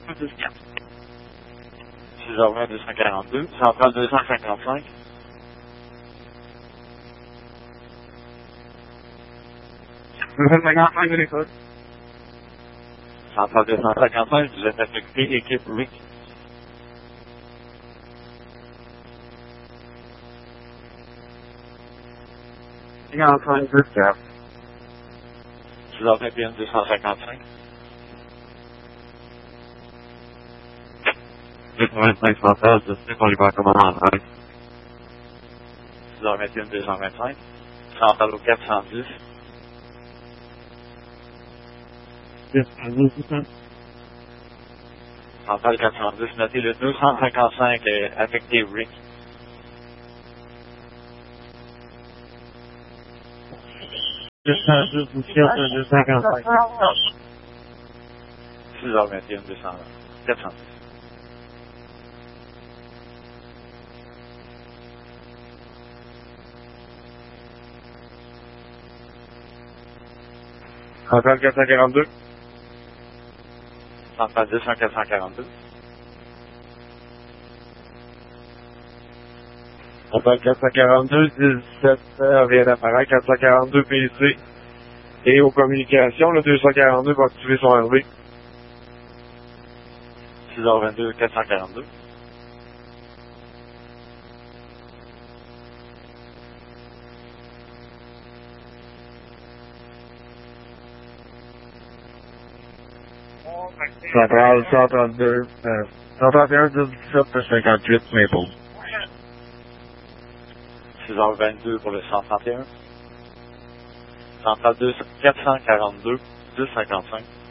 6h20, 242, centrale 255. de l'écoute. Centrale 255, vous êtes affecté, équipe Rick. Il est en train de se faire. 6h21, 255. 85 centrale, je sais qu'on lui va commander en train. 6h21, 225. Centrale au 410. 10, Centrale 410, notez le 255 est affecté Rick. 210, 255. 6h21, 410. Centrale 442. Centrale 200, 442. Centrale 442, 17 vient d'apparaître, 442 PC. Et aux communications, le 242 va activer son RV. 6h22, 442. Centrale 132, 131, 17, 58, Maple. 6h22 pour le 131. Centrale 442, 255.